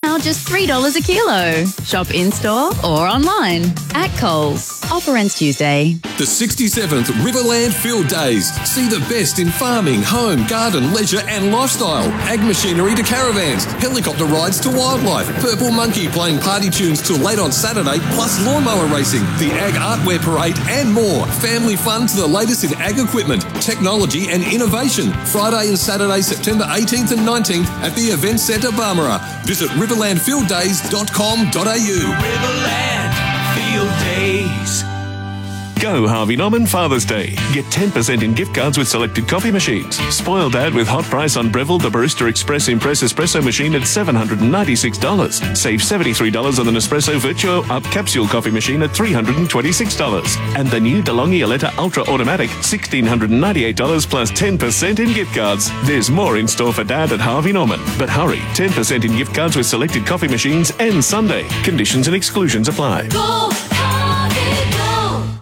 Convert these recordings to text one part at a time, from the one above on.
now just $3 a kilo. Shop in-store or online at Coles. Offer ends Tuesday. The 67th Riverland Field Days. See the best in farming, home, garden, leisure and lifestyle. Ag machinery to caravans, helicopter rides to wildlife, Purple Monkey playing party tunes till late on Saturday, plus lawnmower racing, the Ag Artwear Parade and more. Family fun to the latest in ag equipment, technology and innovation. Friday and Saturday, September 18th and 19th at the Event Centre Barmera. Visit riverlandfielddays.com.au. Riverland Field Days. Go Harvey Norman Father's Day. Get 10% in gift cards with selected coffee machines. Spoil Dad with hot price on Breville the Barista Express Impress Espresso machine at $796. Save $73 on the Nespresso Virtuo Up Capsule coffee machine at $326. And the new DeLonghi Aletta Ultra Automatic, $1,698 plus 10% in gift cards. There's more in store for Dad at Harvey Norman. But hurry, 10% in gift cards with selected coffee machines and Sunday. Conditions and exclusions apply. Go, Harvey, go.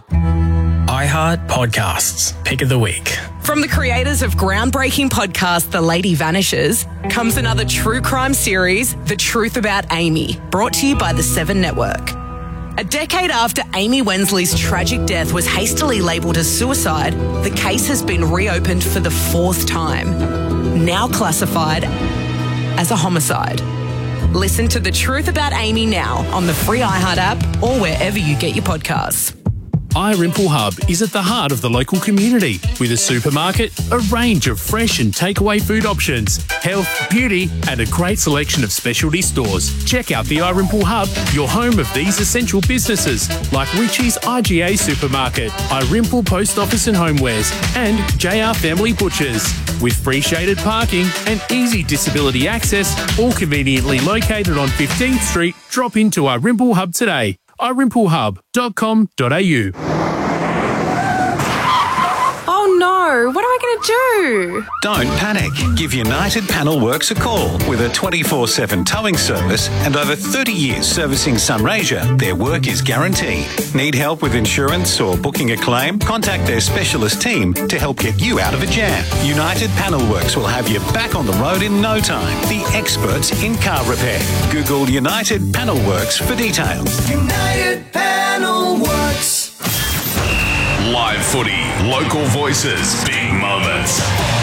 iHeart Podcasts, Pick of the Week. From the creators of groundbreaking podcast The Lady Vanishes comes another true crime series, The Truth About Amy, brought to you by the Seven Network. A decade after Amy Wensley's tragic death was hastily labelled as suicide, the case has been reopened for the fourth time, now classified as a homicide. Listen to The Truth About Amy now on the free iHeart app or wherever you get your podcasts. iRimple Hub is at the heart of the local community with a supermarket, a range of fresh and takeaway food options, health, beauty and a great selection of specialty stores. Check out the iRimple Hub, your home of these essential businesses like Richie's IGA Supermarket, iRimple Post Office and Homewares and JR Family Butchers. With free shaded parking and easy disability access, all conveniently located on 15th Street, drop into iRimple Hub today. iRimpleHub.com.au. Oh no, what am I going to do? Don't panic. Give United Panel Works a call. With a 24/7 towing service and over 30 years servicing Sunraysia, their work is guaranteed. Need help with insurance or booking a claim? Contact their specialist team to help get you out of a jam. United Panel Works will have you back on the road in no time. The experts in car repair. Google United Panel Works for details. United Panel Works. Live footy, local voices, big moments.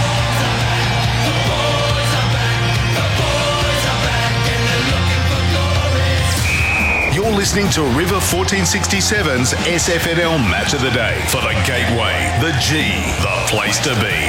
You're listening to River 1467's SFNL Match of the Day for the Gateway, the G, the place to be.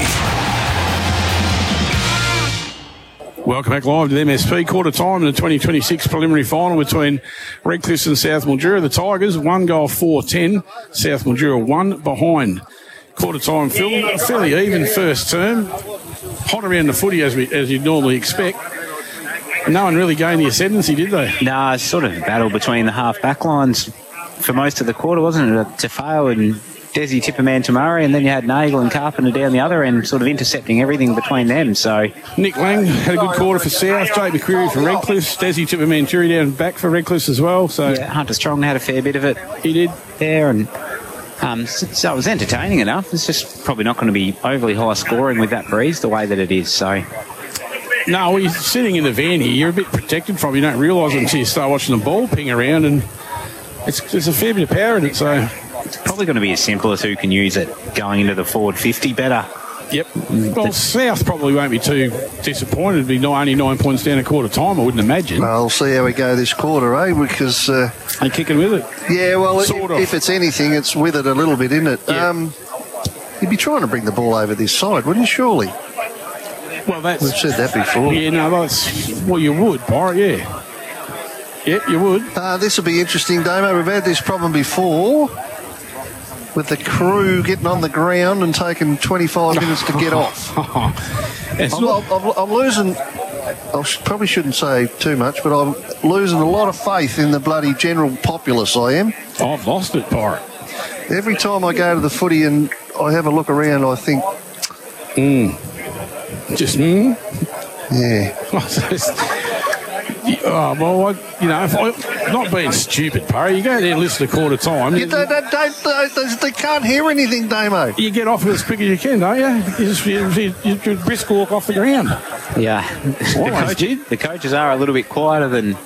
Welcome back live to the MSP quarter time in the 2026 preliminary final between Redcliffe and South Mildura. The Tigers, 1 goal 4-10. South Mildura 1 behind. Quarter time, Phil. A fairly even first term. Hot around the footy as you'd normally expect. No one really gained the ascendancy, did they? No, sort of battle between the half back lines for most of the quarter, wasn't it? Tafao and Desi Tipperman to Murray, and then you had Nagel and Carpenter down the other end, sort of intercepting everything between them. So Nick Lang had a good quarter for South. Jake McCreary for Redcliffe. Desi Tipperman down back for Redcliffe as well. So yeah, Hunter Strong had a fair bit of it. He did there, and so it was entertaining enough. It's just probably not going to be overly high scoring with that breeze the way that it is. So. No, when you're sitting in the van here, you're a bit protected from it. You don't realise it until you start watching the ball ping around, and there's a fair bit of power in it. So it's probably going to be as simple as who can use it going into the forward 50 better. Yep. Well, South probably won't be too disappointed. It'd be only 9 points down a quarter time, I wouldn't imagine. Well, we'll see how we go this quarter, Because they're kicking with it. Yeah, well, if it's anything, it's with it a little bit, isn't it? Yeah. You'd be trying to bring the ball over this side, wouldn't you, surely? Well, we've said that before. Yeah, no, you would, Byron, yeah. Yep, you would. This will be interesting, Damo. We've had this problem before with the crew getting on the ground and taking 25 minutes to get off. I'm losing... I probably shouldn't say too much, but I'm losing a lot of faith in the bloody general populace, I am. I've lost it, Byron. Every time I go to the footy and I have a look around, I think... Yeah. Not being stupid, Parry. You go there and listen to quarter time. They can't hear anything, Damo. You get off as quick as you can, don't you? You brisk walk off the ground. Yeah. The coaches are a little bit quieter than